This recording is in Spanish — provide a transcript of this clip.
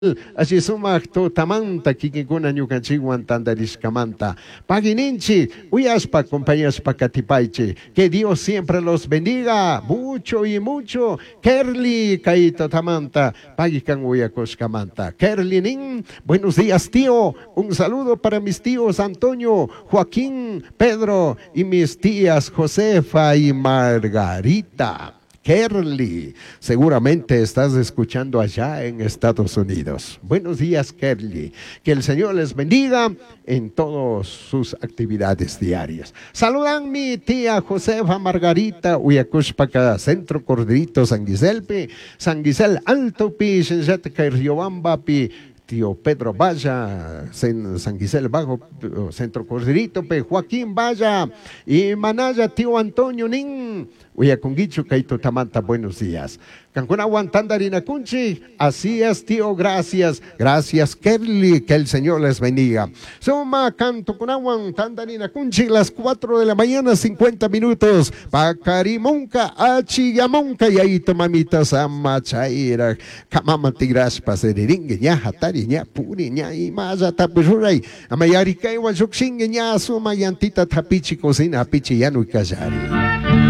así sumak to tamanta kikikuna ñukanchikwan tandarishkamanta. Pagininchi, uyaspa compañíaspa katipaichi. Que Dios siempre los bendiga, mucho y mucho. Kerly kaito tamanta, pagikan uyakoshkamanta. Kerly nin, buenos días tío. Un saludo para mis tíos Antonio, Joaquín, Pedro y mis tías Josefa y Margarita. Kerly, seguramente estás escuchando allá en Estados Unidos. Buenos días, Kerly. Que el Señor les bendiga en todas sus actividades diarias. Saludan mi tía Josefa Margarita, Uyacushpaca, Centro Corderito, San Giselle Alto, Pi, Riobamba, Pi, tío Pedro Vaya, San Giselle Bajo, Centro Corderito, Pe Joaquín Vaya y Manaya, tío Antonio Nin, Uyaconguicho, Caito Tamanta, buenos días. Cancún Aguantandarina Cunchi, así es, tío, gracias, gracias, Kerly, que el Señor les bendiga. Suma Canto con Aguantandarina Cunchi, las 4 de la mañana, 50 minutos, Pacarimonca, Achigamonca, y ahí mamita Sama Chaira, Kamamatigras, Paseriringue, ña, Hatari, ña, Puri, ña, y Maza Tapiruray, Amayarika, Iwanshukshingue, ña, Suma Yantita Tapichi Cocina, Pichi Yanu y Kazari.